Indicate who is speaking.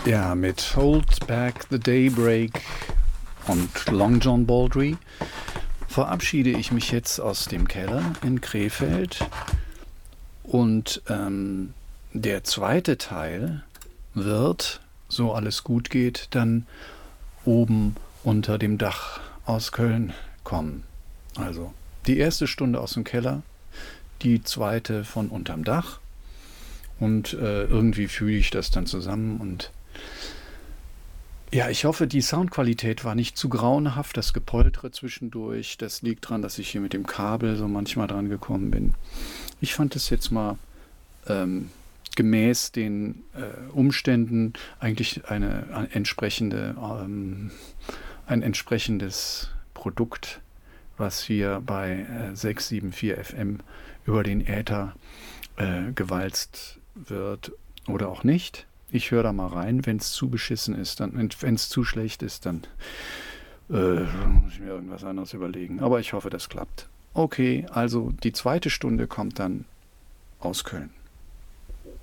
Speaker 1: Ja, mit Hold Back the Daybreak und Long John Baldry verabschiede ich mich jetzt aus dem Keller in Krefeld und der zweite Teil wird, so alles gut geht, dann oben unter dem Dach aus Köln kommen. Also die erste Stunde aus dem Keller, die zweite von unterm Dach und irgendwie fühle ich das dann zusammen und ja, ich hoffe, die Soundqualität war nicht zu grauenhaft, das Gepoltere zwischendurch. Das liegt daran, dass ich hier mit dem Kabel so manchmal dran gekommen bin. Ich fand es jetzt mal gemäß den Umständen eigentlich ein entsprechendes Produkt, was hier bei 674 FM über den Äther gewalzt wird oder auch nicht. Ich höre da mal rein, wenn es zu beschissen ist, dann, wenn es zu schlecht ist, dann muss ich mir irgendwas anderes überlegen. Aber ich hoffe, das klappt. Okay, also die zweite Stunde kommt dann aus Köln.